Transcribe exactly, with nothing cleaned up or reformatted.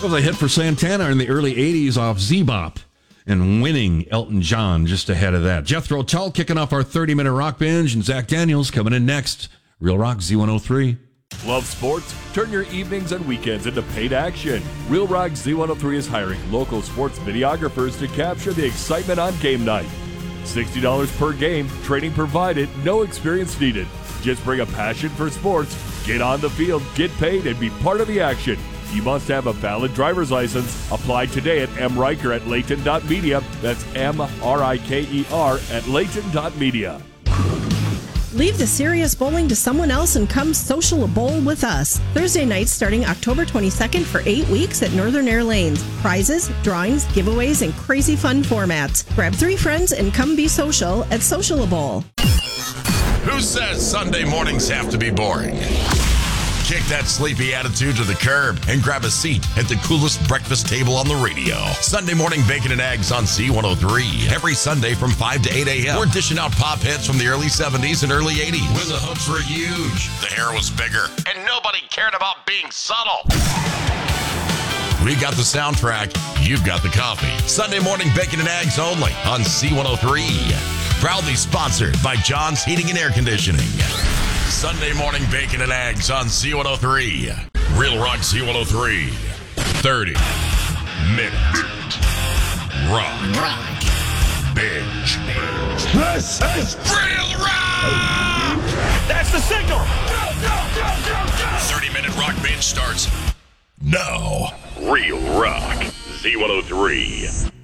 That was a hit for Santana in the early eighties off Z-Bop. And Winning, Elton John, just ahead of that. Jethro Tull kicking off our thirty-minute rock binge, and Zach Daniels coming in next. Real Rock Z one oh three. Love sports? Turn your evenings and weekends into paid action. Real Rock Z one oh three is hiring local sports videographers to capture the excitement on game night. sixty dollars per game, training provided, no experience needed. Just bring a passion for sports, get on the field, get paid, and be part of the action. You must have a valid driver's license. Apply today at M. Riker at Layton dot media. That's M R I K E R at Layton dot media. Leave the serious bowling to someone else and come social a bowl with us. Thursday nights starting October twenty-second for eight weeks at Northern Air Lanes. Prizes, drawings, giveaways, and crazy fun formats. Grab three friends and come be social at Social a Bowl. Who says Sunday mornings have to be boring? Kick that sleepy attitude to the curb and grab a seat at the coolest breakfast table on the radio. Sunday Morning Bacon and Eggs on C one oh three. Every Sunday from five to eight a.m. We're dishing out pop hits from the early seventies and early eighties. When the hooks were huge, the hair was bigger, and nobody cared about being subtle. We got the soundtrack, you've got the coffee. Sunday Morning Bacon and Eggs only on C one oh three. Proudly sponsored by John's Heating and Air Conditioning. Sunday Morning Bacon and Eggs on C one oh three. Real Rock C one oh three. thirty minute rock. Rock. Binge. This is Real Rock! That's the signal! thirty minute rock binge starts now. Real Rock Z one oh three.